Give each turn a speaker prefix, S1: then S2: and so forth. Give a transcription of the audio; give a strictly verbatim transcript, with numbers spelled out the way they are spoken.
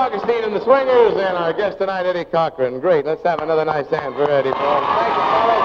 S1: Augustine and the Swingers, and our guest tonight, Eddie Cochran. Great. Let's have another nice hand for Eddie, folks. Thank you, fellas.